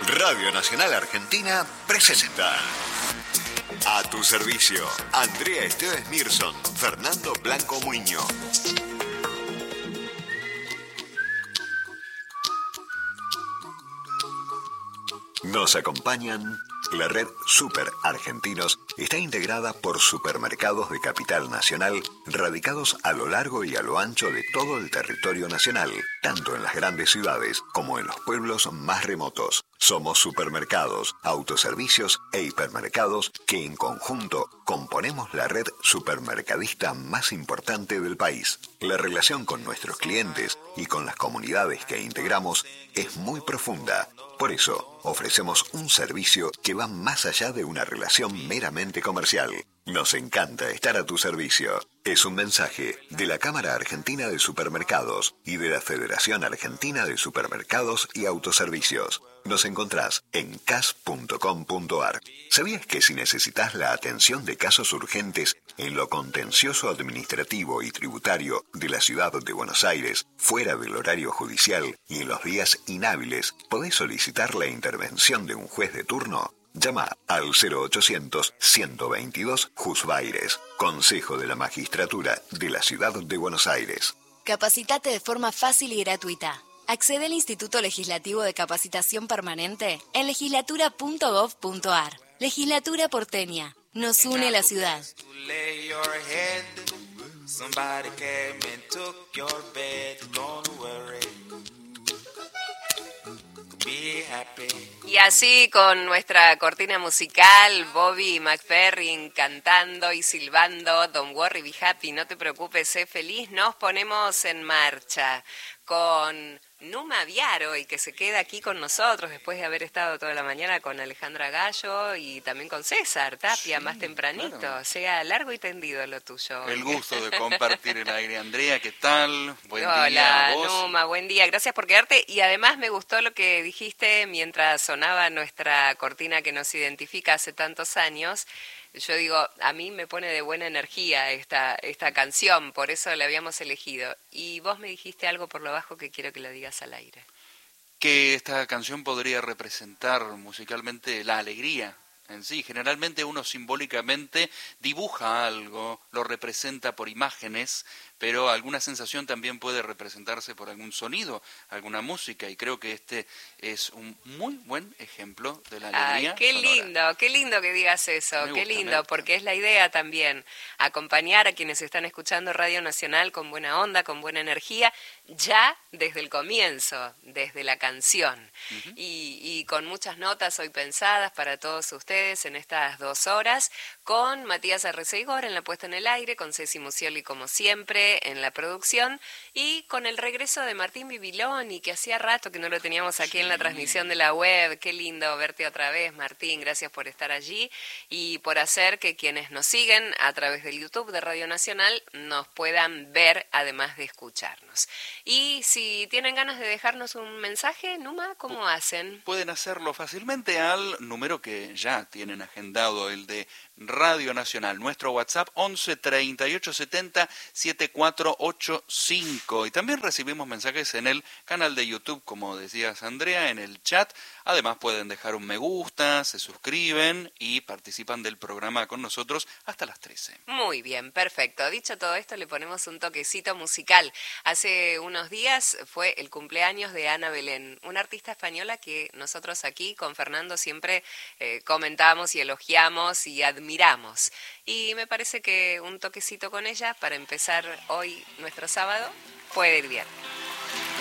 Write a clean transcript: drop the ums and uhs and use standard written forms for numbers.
Radio Nacional Argentina presenta A tu servicio, Andrea Esteves Mirson, Fernando Blanco Muño. Nos acompañan. La red Super Argentinos está integrada por supermercados de capital nacional radicados a lo largo y a lo ancho de todo el territorio nacional, tanto en las grandes ciudades como en los pueblos más remotos. Somos supermercados, autoservicios e hipermercados que en conjunto componemos la red supermercadista más importante del país. La relación con nuestros clientes y con las comunidades que integramos es muy profunda. Por eso, ofrecemos un servicio que va más allá de una relación meramente comercial. Nos encanta estar a tu servicio. Es un mensaje de la Cámara Argentina de Supermercados y de la Federación Argentina de Supermercados y Autoservicios. Nos encontrás en cas.com.ar. ¿Sabías que si necesitas la atención de casos urgentes en lo contencioso administrativo y tributario de la ciudad de Buenos Aires, fuera del horario judicial y en los días inhábiles, podés solicitar la intervención de un juez de turno? Llama al 0800-122 Jusbaires, Consejo de la Magistratura de la Ciudad de Buenos Aires. Capacitate de forma fácil y gratuita. Accede al Instituto Legislativo de Capacitación Permanente en legislatura.gov.ar. Legislatura porteña. Nos une la ciudad. Y así con nuestra cortina musical, Bobby McFerrin cantando y silbando Don't Worry, Be Happy, no te preocupes, sé feliz, nos ponemos en marcha con Numa Viaro y que se queda aquí con nosotros después de haber estado toda la mañana con Alejandra Gallo y también con César Tapia más tempranito, claro. O sea, largo y tendido lo tuyo. El gusto de compartir el aire. Andrea, ¿qué tal? Buen Hola, día a vos. Numa, buen día, gracias por quedarte y además me gustó lo que dijiste mientras sonaba nuestra cortina que nos identifica hace tantos años. Yo digo, a mí me pone de buena energía esta canción, por eso la habíamos elegido. Y vos me dijiste algo por lo bajo que quiero que lo digas al aire. Que esta canción podría representar musicalmente la alegría en sí. Generalmente uno simbólicamente dibuja algo, lo representa por imágenes, pero alguna sensación también puede representarse por algún sonido, alguna música, y creo que este es un muy buen ejemplo de la alegría. Ay, qué lindo que digas eso, qué lindo, porque es la idea también, acompañar a quienes están escuchando Radio Nacional con buena onda, con buena energía, ya desde el comienzo, desde la canción, y con muchas notas hoy pensadas para todos ustedes en estas 2 horas, con Matías Arreceigor en la puesta en el aire, con Ceci Musioli como siempre, en la producción y con el regreso de Martín Bibiloni, que hacía rato que no lo teníamos aquí en la transmisión de la web. Qué lindo verte otra vez, Martín, gracias por estar allí y por hacer que quienes nos siguen a través del YouTube de Radio Nacional nos puedan ver además de escucharnos. Y si tienen ganas de dejarnos un mensaje, Numa, ¿cómo hacen? Pueden hacerlo fácilmente al número que ya tienen agendado, el de Radio Nacional, nuestro WhatsApp 11 38 70 7485, y también recibimos mensajes en el canal de YouTube, como decías Andrea, en el chat. Además pueden dejar un me gusta, se suscriben y participan del programa con nosotros hasta las 13. Muy bien, perfecto. Dicho todo esto, le ponemos un toquecito musical. Hace unos días fue el cumpleaños de Ana Belén, una artista española que nosotros aquí con Fernando siempre comentamos y elogiamos y admiramos. Y me parece que un toquecito con ella para empezar hoy nuestro sábado puede ir bien.